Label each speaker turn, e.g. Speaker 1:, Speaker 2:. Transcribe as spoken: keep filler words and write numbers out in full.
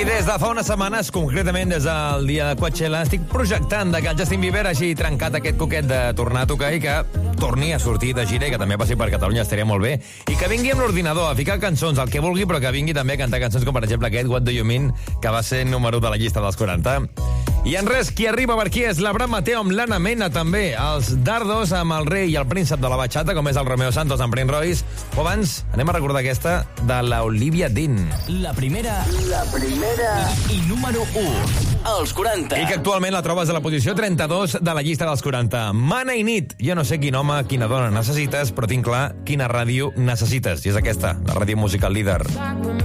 Speaker 1: I des de fa unes setmanes, concretament des del dia de Coachella, estic projectant de que el Justin Bieber hagi trencat aquest coquet de tornar a tocar i que torni a sortir de gira i que també passi per Catalunya, estaria molt bé. I que vingui amb l'ordinador a ficar cançons, el que vulgui, però que vingui també a cantar cançons com, per exemple, aquest What Do You Mean, que va ser número de la llista dels quaranta. I en res, qui arriba per aquí és l'Abraham Mateo amb l'Anna Mena, també. Els Dardos amb el rei i el príncep de la bachata, com és el Romeo Santos amb Prince Royce. O abans, anem a recordar aquesta de la Olivia Dean.
Speaker 2: La primera... La primera... I, i número u. Els quaranta.
Speaker 1: I que actualment la trobes a la posició trenta-dos de la llista dels quaranta. Mana i nit. Jo no sé quin home, quina dona necessites, però tinc clar quina ràdio necessites. I és aquesta, la ràdio musical líder.